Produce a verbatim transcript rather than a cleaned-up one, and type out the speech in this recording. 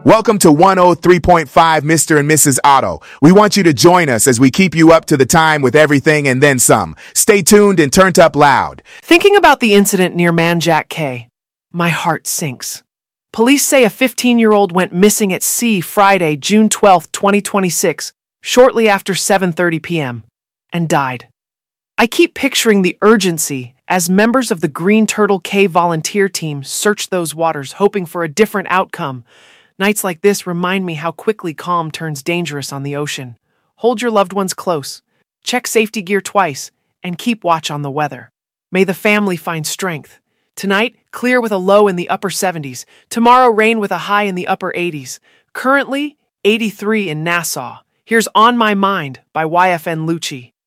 Welcome to one oh three point five Mister and Missus Auto. We want you to join us as we keep you up to the time with everything and then some. Stay tuned and turned up loud. Thinking about the incident near Manjack Cay, my heart sinks. Police say a fifteen-year-old went missing at sea Friday, June twelfth, twenty twenty-six, shortly after seven thirty p.m., and died. I keep picturing the urgency as members of the Green Turtle Cay volunteer team search those waters, hoping for a different outcome. Nights like this remind me how quickly calm turns dangerous on the ocean. Hold your loved ones close, check safety gear twice, and keep watch on the weather. May the family find strength. Tonight, clear with a low in the upper seventies. Tomorrow, rain with a high in the upper eighties. Currently, eighty-three in Nassau. Here's On My Mind by Y F N Lucci.